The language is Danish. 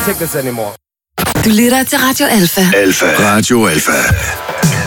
take this anymore. Du lytter til Radio Alfa. Radio Alfa.